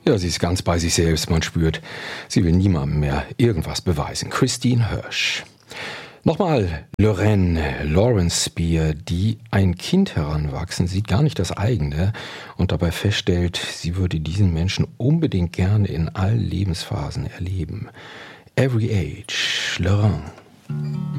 Ja, sie ist ganz bei sich selbst. Man spürt, sie will niemandem mehr irgendwas beweisen. Christine Hirsch. Nochmal Lorraine Lawrence Spear, die ein Kind heranwachsen sieht, gar nicht das eigene und dabei feststellt, sie würde diesen Menschen unbedingt gerne in allen Lebensphasen erleben. Every Age, Lorraine.